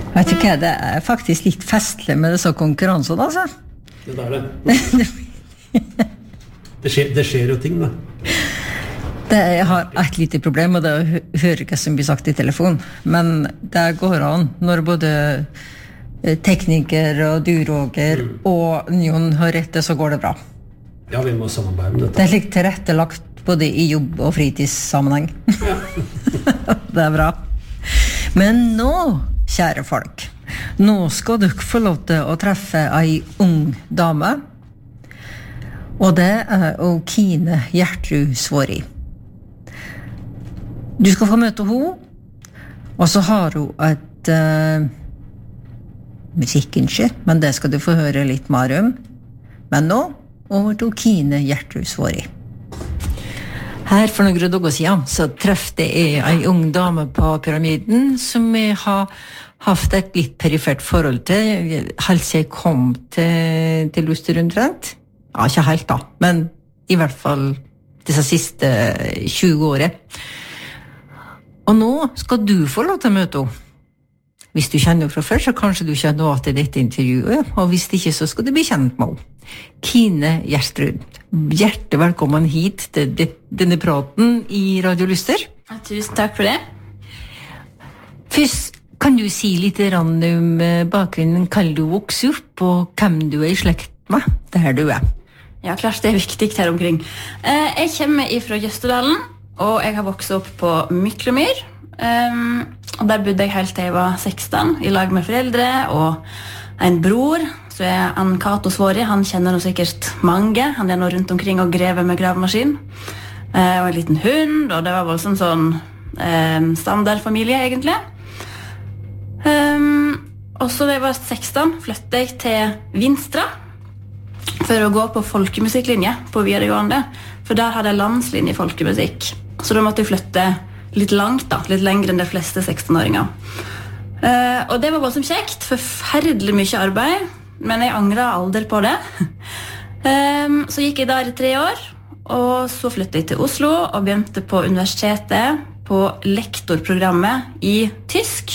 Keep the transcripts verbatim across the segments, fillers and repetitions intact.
Vet du hva, det er faktisk litt festlig med disse konkurransene, altså. Det er det. det, skjer, det skjer jo ting, da. Det, jeg har et lite problem, og det er å høre hva som blir sagt i telefon. Men det går an når både tekniker og du, Roger, mm. og Jon har rett, så går det bra. Ja, vi må samarbeide med dette. Det er slik tilrettelagt både i jobb- og fritidssammenheng. Ja. Det er bra. Men nå, kjære folk, nå skal dere få lov til å treffe ei ung dame, og det er Kine Gjertrud Svåri. Du skal få møte henne, og så har hun et uh, musikkønske, men det skal du få høre litt mer om. Men nå, over til Kine Gjertrud Svåri. Her for noen dager siden så treffte jeg en ung dame på Pyramiden som jeg har haft et litt perifert forhold til, helt siden jeg kom til, til Luster omtrent. Ja, ikke helt da, men i hvert fall disse siste tjue årene. Og nå skal du få lov til å møte henne. Hvis du kjenner henne fra før, så kanskje du kjenner henne til dette intervjuet, og hvis ikke, så skal du bli kjent med henne. Kine Gjertrud, hjertelig velkommen hit til denne praten i Radio Luster. Tusen takk for det. Først, kan du si litt om bakgrunnen, hva du vokser opp, og hvem du er i slekt med, der du er? Ja, klart det er viktig her omkring. Jeg kommer fra Jøstedalen, og jeg har vokset opp på Myklomyr. Um, og der bodde jeg helt til jeg var seksten, i lag med foreldre og en bror, så er han Kato Svåri. Han kjenner nå sikkert mange. Han er nå rundt omkring og grever med gravemaskin. Uh, og en liten hund, og det var voldsomt sånn um, standardfamilie, egentlig. Um, og så da jeg var seksten, flyttet jeg til Vinstra for å gå på folkemusikklinje på videregående, for der hadde jeg landslinje i folkemusikk. Så da måtte jeg flytte litt langt da, litt lengre enn de fleste seksten-åringer. Uh, og det var voldsomt kjekt, forferdelig mye arbeid, men jeg angret aldri på det. um, så gikk jeg der i tre år, og så flyttet jeg til Oslo og begynte på universitetet på lektorprogrammet i tysk.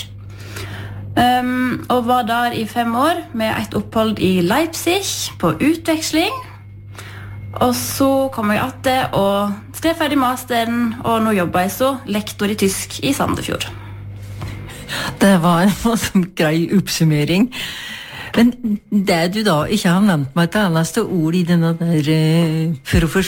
Um, og var der i fem år med et opphold i Leipzig på utveksling. Og så kom jeg etter og skrev ferdig masteren, og nå jobber jeg så lektor i tysk i Sandefjord. Det var en grei oppsummering. Men det du da ikke har nevnt meg et eneste ord i denne der uh,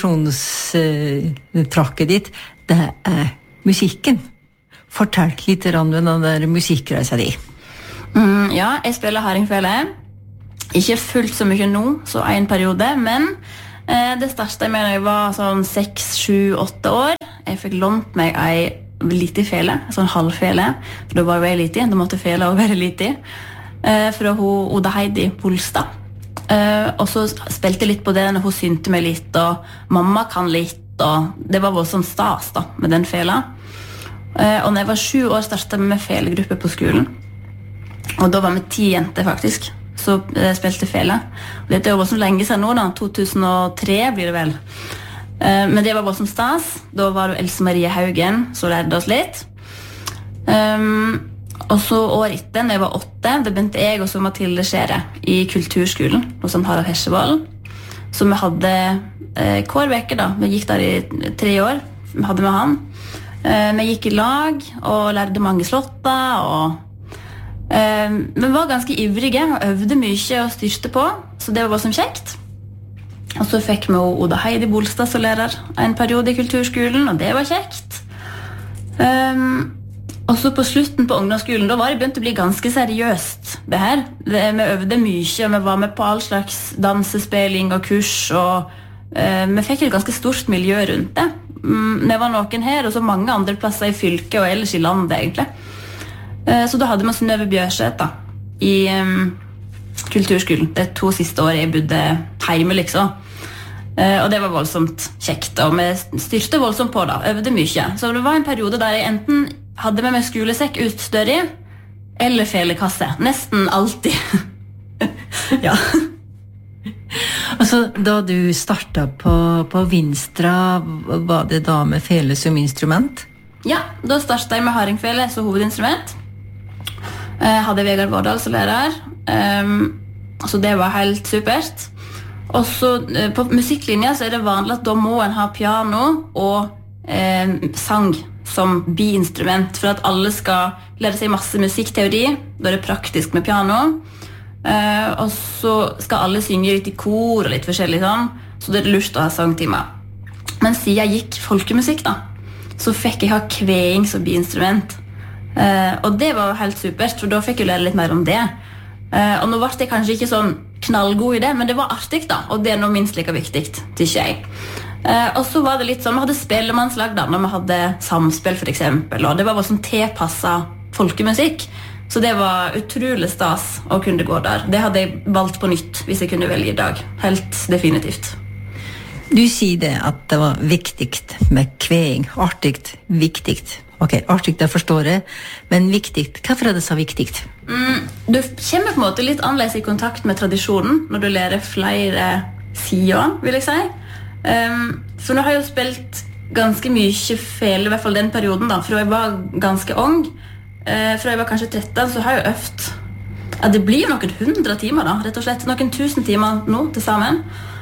profesjonstrakket uh, ditt, det er musikken. Fortell litt om den der musikkreisa di. Mm, ja, jeg spiller hardingfele. Ikke fullt så mye nå, så en periode, men det startet med da jeg var sånn seks, sju, åtte år. Jeg fikk lånt meg en lite fele, en sånn halvfele, for da var jeg lite, da måtte fele også være lite, fra hun Oda Heidi Polstad. Og så spilte jeg litt på det når hun synte meg litt, og mamma kan litt, og det var voldsomt stas da, med den fela. Og når jeg var sju år startet jeg med felegruppe på skolen, og da var vi ti jenter faktisk, så spilte fele. Dette er jo voldsomt lenge siden nå da, to tusen og tre blir det vel. Men det var voldsomt stas. Da var det Else Marie Haugen som lærte oss litt. Um, og så år etter, når jeg var åtte, da begynte jeg og så Mathilde Skjere i kulturskolen hos Harald Hesjevold. Så vi hadde eh, hver veke da, vi gikk der i tre år, vi hadde med han. Eh, vi gikk i lag og lærte mange slotter og Uh, vi var ganske ivrige og øvde mye og styrte på, så det var bare som kjekt. Og så fikk vi Oda Heidi Bolstad som lærer en periode i kulturskolen, og det var kjekt. Um, og så på slutten på ungdomsskolen, da var det begynt å bli ganske seriøst det her. Det, vi øvde mye, og vi var med på all slags dansespilling og kurs, og uh, vi fikk et ganske stort miljø rundt det. Um, det var noen her, og så mange andre plasser i fylket og ellers i landet egentlig. Så da hadde vi Synnøve Bjørseth da, i um, kulturskolen. Det to siste året jeg bodde hjemme, liksom. Uh, og det var voldsomt kjekt, og vi styrte voldsomt på da, øvde mye. Så det var en periode der jeg enten hadde med meg skolesekk utstørre i, eller felekasse. Nesten alltid. Ja. Altså, da du startet på, på Vinstra, var det da med fele som instrument? Ja, da startet jeg med hardingfele som hovedinstrument. Jeg hadde Vegard Vårdal som lærer, um, så det var helt supert. Og så uh, på musikklinja så er det vanlig at da må en ha piano og uh, sang som bi-instrument, for at alle skal lære seg masse musikkteori. Da er det praktisk med piano. Uh, og så skal alle synge litt i kor og litt forskjellig sånn, så det er lurt å ha sangtimer. Men siden jeg gikk folkemusikk da, så fikk jeg ha kveing som bi-instrument. Uh, og det var helt supert, for da fikk jeg lære litt mer om det. Uh, og nå ble jeg kanskje ikke sånn knallgod i det, men det var artig da, og det er nå minst like viktig, tykker jeg. Uh, og så var det litt sånn, vi hadde spellemannslag da, når vi hadde samspill for eksempel, og det var bare sånn tilpasset folkemusikk, så det var utrolig stas å kunne gå der. Det hadde jeg valgt på nytt hvis jeg kunne velge i dag, helt definitivt. Du sier det at det var viktig med kveing, artig, viktig. Ok, artig, det forstår jeg, men viktig, hvorfor er det så viktig? Mm, du kommer på en måte litt annerledes i kontakt med tradisjonen når du lærer flere sider, vil jeg si. Um, for nå har jeg jo spilt ganske mye feil, i hvert fall den perioden da, for jeg var ganske ung. Uh, for jeg var kanskje tretten, så har jeg øvd. Ja, det blir jo noen hundre timer da, rett og slett. Noen tusen timer nå til sammen.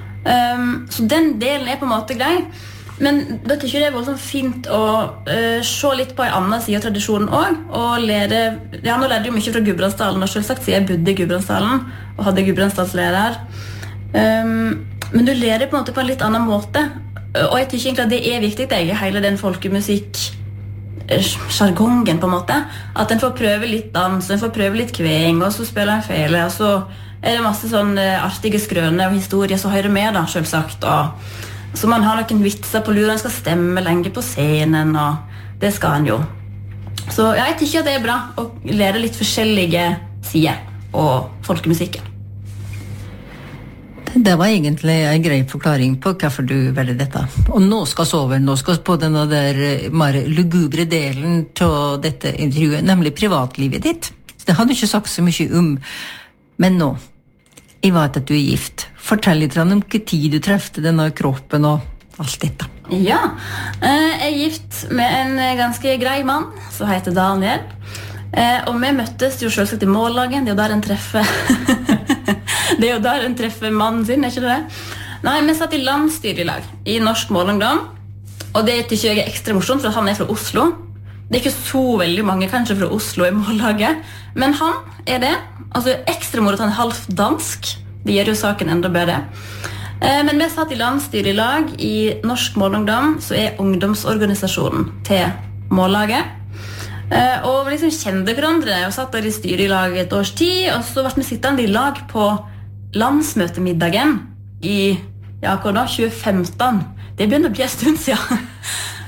Um, så den delen er på en måte grei. Men da tykker jeg det var sånn fint å uh, se litt på en annen side av tradisjonen også, og lære, ja, nå lærte jeg jo mye fra Gudbrandsdalen, og selvsagt siden jeg bodde i Gudbrandsdalen, og hadde Gudbrandsdalslærer. Um, men du lærer på en måte på en litt annen måte, og jeg tykker egentlig at det er viktig, det er hele den folkemusikk, jargongen på en måte, at en får prøve litt dans, en får prøve litt kveing, og så spiller en fele, og så er det masse sånn uh, artige skrøner og historier som hører med da, selvsagt, og så man har noen vitser på lur, en skal stemme lenge på scenen, og det skal han jo. Så ja, jeg tykker at det er bra å lære litt forskjellige sider og folkemusikken. Det var egentlig en grei forklaring på hvorfor du velger dette. Og nå skal vi over, nå skal vi på denne der mer lugubre delen av dette intervjuet, nemlig privatlivet ditt. Det har du ikke sagt så mye om, men nå, jeg vet at du er gift. Fortell litt om hvilken tid du trefte denne kroppen og alt dette. Ja, jeg er gift med en ganske grei mann som heter Daniel. Og vi møttes jo selvsagt i mållaget. Det er jo der en treffer Det er jo der en treffer mannen sin, er ikke det? Nei, vi satt i landsstyrelag i Norsk Målungdom. Og det tykker jeg er ekstra morsomt, for han er fra Oslo. Det er ikke så veldig mange kanskje fra Oslo i mållaget, men han er det. Altså ekstra moro at han er halvt dansk. Det gjør jo saken enda bedre. Men vi satt i landsstyret i lag i Norsk Målungdom, så er ungdomsorganisasjonen til mållaget. Og vi liksom kjente hverandre og satt der i styret i lag et års tid, og så ble vi sittende i lag på landsmøtemiddagen i ja, hva da, tjue femten. Det begynner å bli en stund siden.